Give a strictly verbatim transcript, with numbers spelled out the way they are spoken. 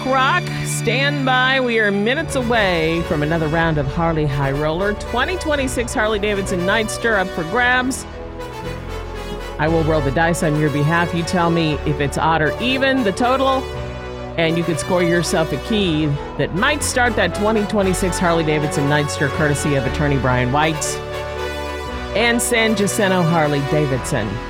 Rock. Stand by. We are minutes away from another round of Harley High Roller. twenty twenty-six Harley-Davidson Nightster up for grabs. I will roll the dice on your behalf. You tell me if it's odd or even, the total, and you could score yourself a key that might start that twenty twenty-six Harley-Davidson Nightster courtesy of attorney Brian White and San Jacinto Harley-Davidson.